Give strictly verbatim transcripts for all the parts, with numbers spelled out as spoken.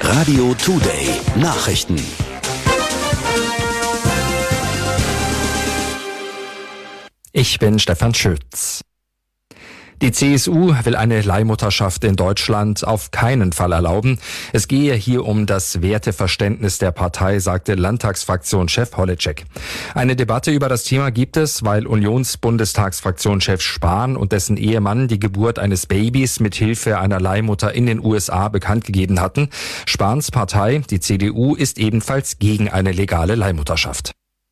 Radio Today Nachrichten. Ich bin Stefan Schütz. Die C S U will eine Leihmutterschaft in Deutschland auf keinen Fall erlauben. Es gehe hier um das Werteverständnis der Partei, sagte Landtagsfraktionschef Holitschek. Eine Debatte über das Thema gibt es, weil Unionsbundestagsfraktionschef Spahn und dessen Ehemann die Geburt eines Babys mit Hilfe einer Leihmutter in den U S A bekannt gegeben hatten. Spahns Partei, die C D U, ist ebenfalls gegen eine legale Leihmutterschaft.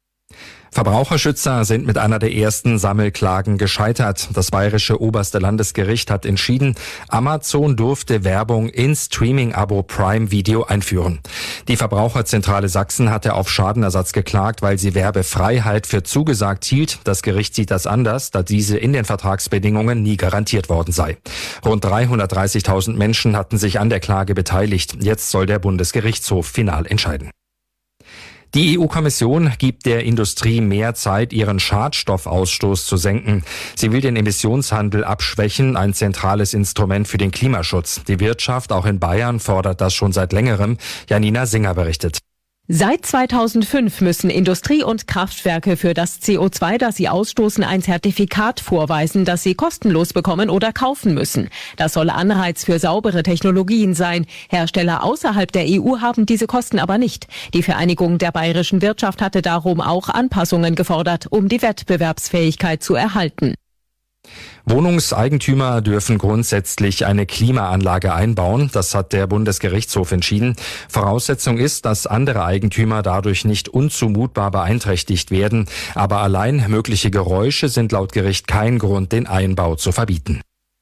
Verbraucherschützer sind mit einer der ersten Sammelklagen gescheitert. Das bayerische oberste Landesgericht hat entschieden, Amazon durfte Werbung in Streaming-Abo Prime Video einführen. Die Verbraucherzentrale Sachsen hatte auf Schadenersatz geklagt, weil sie Werbefreiheit für zugesagt hielt. Das Gericht sieht das anders, da diese in den Vertragsbedingungen nie garantiert worden sei. Rund dreihundertdreißigtausend Menschen hatten sich an der Klage beteiligt. Jetzt soll der Bundesgerichtshof final entscheiden. Die E U-Kommission gibt der Industrie mehr Zeit, ihren Schadstoffausstoß zu senken. Sie will den Emissionshandel abschwächen, ein zentrales Instrument für den Klimaschutz. Die Wirtschaft, auch in Bayern, fordert das schon seit längerem. Janina Singer berichtet. Seit zweitausendfünf müssen Industrie und Kraftwerke für das C O zwei, das sie ausstoßen, ein Zertifikat vorweisen, das sie kostenlos bekommen oder kaufen müssen. Das soll Anreiz für saubere Technologien sein. Hersteller außerhalb der E U haben diese Kosten aber nicht. Die Vereinigung der bayerischen Wirtschaft hatte darum auch Anpassungen gefordert, um die Wettbewerbsfähigkeit zu erhalten. Wohnungseigentümer dürfen grundsätzlich eine Klimaanlage einbauen. Das hat der Bundesgerichtshof entschieden. Voraussetzung ist, dass andere Eigentümer dadurch nicht unzumutbar beeinträchtigt werden. Aber allein mögliche Geräusche sind laut Gericht kein Grund, den Einbau zu verbieten.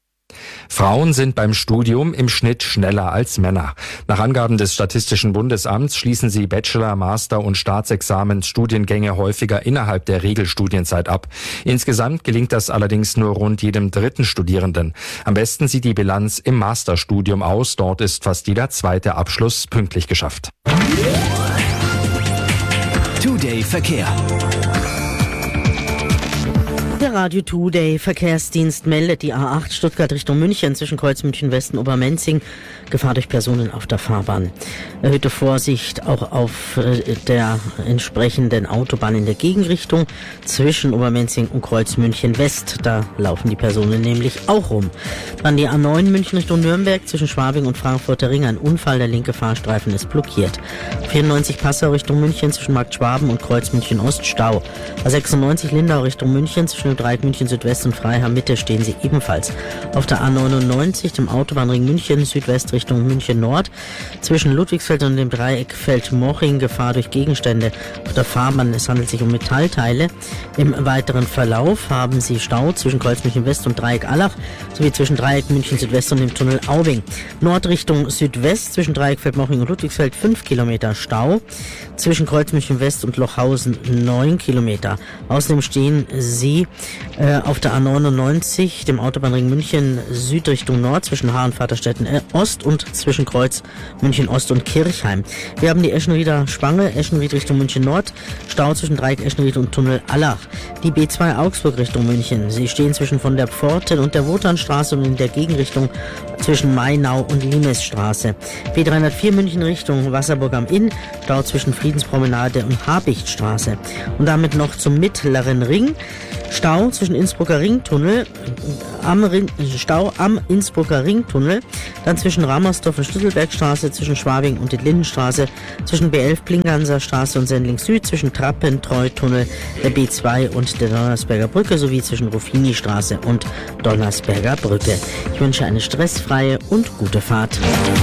Frauen sind beim Studium im Schnitt schneller als Männer. Nach Angaben des Statistischen Bundesamts schließen sie Bachelor-, Master- und Staatsexamensstudiengänge häufiger innerhalb der Regelstudienzeit ab. Insgesamt gelingt das allerdings nur rund jedem dritten Studierenden. Am besten sieht die Bilanz im Masterstudium aus. Dort ist fast jeder zweite Abschluss pünktlich geschafft. Today Verkehr. Der Radio Today Verkehrsdienst meldet die A acht Stuttgart Richtung München zwischen Kreuz München West und Obermenzing. Gefahr durch Personen auf der Fahrbahn. Erhöhte Vorsicht auch auf der entsprechenden Autobahn in der Gegenrichtung zwischen Obermenzing und Kreuz München West. Da laufen die Personen nämlich auch rum. Dann die A neun München Richtung Nürnberg zwischen Schwabing und Frankfurter Ring. Ein Unfall, der linke Fahrstreifen ist blockiert. vierundneunzig Passau Richtung München zwischen Markt Schwaben und Kreuz München Ost Stau. A sechsundneunzig Lindau Richtung München zwischen dem Dreieck München Südwest und Freiham Mitte stehen sie ebenfalls. Auf der A neunundneunzig, dem Autobahnring München Südwest Richtung München Nord, zwischen Ludwigsfeld und dem Dreieck Feldmoching Gefahr durch Gegenstände auf der Fahrbahn. Es handelt sich um Metallteile. Im weiteren Verlauf haben sie Stau zwischen Kreuz München West und Dreieck Allach sowie zwischen Dreieck München Südwest und dem Tunnel Aubing. Nordrichtung Südwest zwischen Dreieck Feldmoching und Ludwigsfeld fünf Kilometer Stau. Zwischen Kreuz München West und Lochhausen neun Kilometer. Außerdem stehen sie äh, auf der A neunundneunzig, dem Autobahnring München Südrichtung Nord zwischen Haar und Vaterstetten Ost und zwischen Kreuz München Ost und Kirchheim. Wir haben die Eschenrieder Spange, Eschenried Richtung München Nord, Stau zwischen Dreieck Eschenried und Tunnel Allach. Die B zwei Augsburg Richtung München. Sie stehen zwischen von der Pforten und der Wotanstraße und in der Gegenrichtung zwischen Mainau und Limesstraße. B dreihundertvier München Richtung Wasserburg am Inn, Stau zwischen Friedenspromenade und Habichtstraße. Und damit noch zum mittleren Ring. Stau zwischen Innsbrucker Ringtunnel, am Ring, Stau am Innsbrucker Ringtunnel, dann zwischen Ramersdorf und Schlüsselbergstraße, zwischen Schwabing und der Lindenstraße, zwischen B elf Plinganser Straße und Sendling Süd, zwischen Trappentreutunnel, der B zwei und der Donnersberger Brücke sowie zwischen Ruffini-Straße und Donnersberger Brücke. Ich wünsche eine stressfreie und gute Fahrt.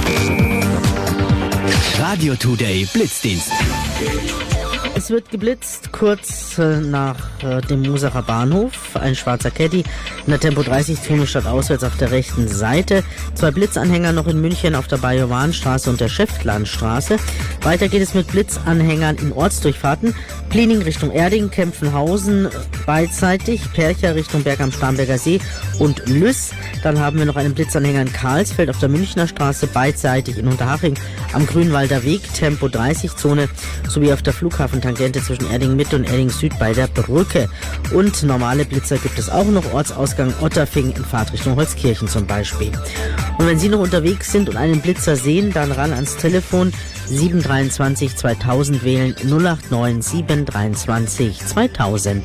Radio Today Blitzdienst. Es wird geblitzt kurz äh, nach äh, dem Mosacher Bahnhof. Ein schwarzer Caddy in der Tempo dreißig Zone statt auswärts auf der rechten Seite. Zwei Blitzanhänger noch in München auf der Bajowanstraße und der Schäftlarnstraße. Weiter geht es mit Blitzanhängern in Ortsdurchfahrten. Plining Richtung Erding, Kempfenhausen beidseitig, Percha Richtung Berg am Starnberger See und Lüss. Dann haben wir noch einen Blitzanhänger in Karlsfeld auf der Münchner Straße beidseitig in Unterhaching am Grünwalder Weg, Tempo dreißig Zone, sowie auf der Flughafentangente zwischen Erding Mitte und Erding Süd bei der Brücke. Und normale Blitzer gibt es auch noch, Ortsausgang Otterfing in Fahrtrichtung Holzkirchen zum Beispiel. Und wenn Sie noch unterwegs sind und einen Blitzer sehen, dann ran ans Telefon sieben drei zwei zweitausend wählen null acht neun sieben drei zwei zweitausend.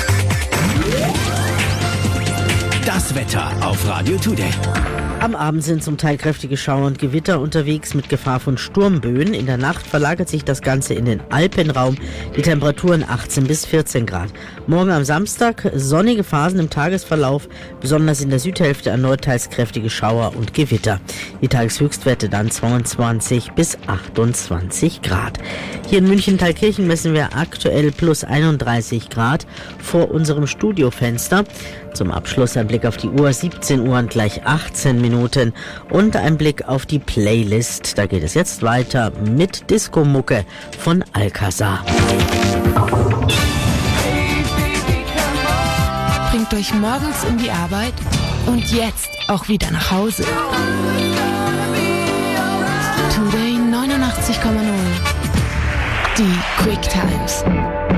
Das Wetter auf Radio Today. Am Abend sind zum Teil kräftige Schauer und Gewitter unterwegs mit Gefahr von Sturmböen. In der Nacht verlagert sich das Ganze in den Alpenraum. Die Temperaturen achtzehn bis vierzehn Grad. Morgen am Samstag sonnige Phasen im Tagesverlauf, besonders in der Südhälfte erneut teils kräftige Schauer und Gewitter. Die Tageshöchstwerte dann zweiundzwanzig bis achtundzwanzig Grad. Hier in München-Thalkirchen messen wir aktuell plus einunddreißig Grad vor unserem Studiofenster. Zum Abschluss ein Blick auf die Uhr, siebzehn Uhr und gleich achtzehn Minuten und ein Blick auf die Playlist. Da geht es jetzt weiter mit Disco-Mucke von Alcazar. Bringt euch morgens in die Arbeit und jetzt auch wieder nach Hause. Today neunundachtzig Komma null. Die Quick Times.